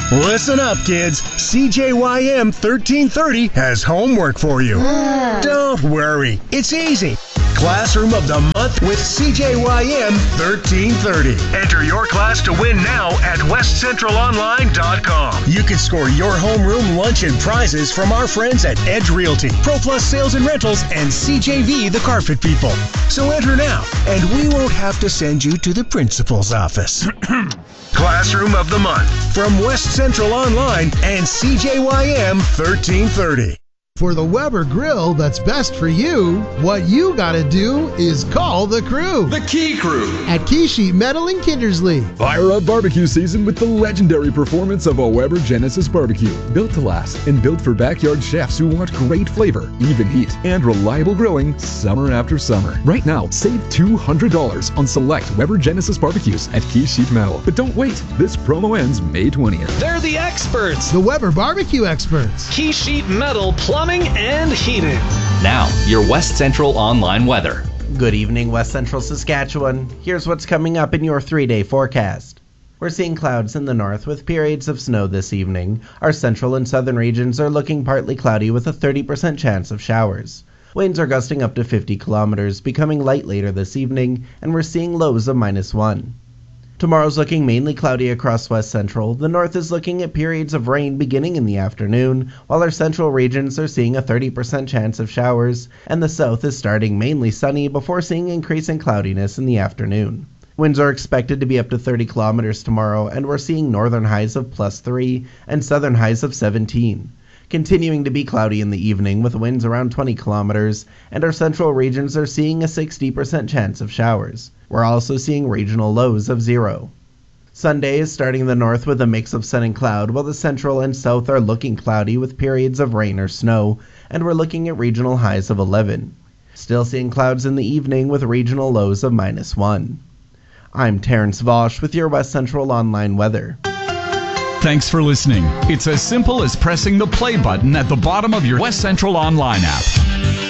Listen up, kids. CJYM 1330 has homework for you. Don't worry, it's easy. Classroom of the Month with CJYM 1330. Enter your class to win now at westcentralonline.com. You can score your homeroom lunch and prizes from our friends at Edge Realty, ProPlus Sales and Rentals, and CJV the Carpet People. So enter now, and we won't have to send you to the principal's office. Classroom of the Month from West Central Online and CJYM 1330. For the Weber grill that's best for you, what you gotta do is call the crew. The Key Crew At Key Sheet Metal in Kindersley. Fire up barbecue season with the legendary performance of a Weber Genesis barbecue. Built to last and built for backyard chefs who want great flavor, even heat, and reliable grilling summer after summer. Right now, save $200 on select Weber Genesis barbecues at Key Sheet Metal. But don't wait. This promo ends May 20th. They're the experts. The Weber barbecue experts. Key Sheet Metal Plumbing and Heating. Now, your West Central Online weather. Good evening, West Central Saskatchewan. Here's what's coming up in your 3-day forecast. We're seeing clouds in the north with periods of snow this evening. Our central and southern regions are looking partly cloudy with a 30% chance of showers. Winds are gusting up to 50 kilometers, becoming light later this evening, and we're seeing lows of -1. Tomorrow's looking mainly cloudy across West Central. The north is looking at periods of rain beginning in the afternoon, while our central regions are seeing a 30% chance of showers, and the south is starting mainly sunny before seeing increasing cloudiness in the afternoon. Winds are expected to be up to 30 kilometers tomorrow, and we're seeing northern highs of +3 and southern highs of 17. Continuing to be cloudy in the evening with winds around 20 kilometers, and our central regions are seeing a 60% chance of showers. We're also seeing regional lows of 0. Sunday is starting in the north with a mix of sun and cloud, while the central and south are looking cloudy with periods of rain or snow, and we're looking at regional highs of 11. Still seeing clouds in the evening with regional lows of -1. I'm Terrence Vosch with your West Central Online weather. Thanks for listening. It's as simple as pressing the play button at the bottom of your West Central Online app.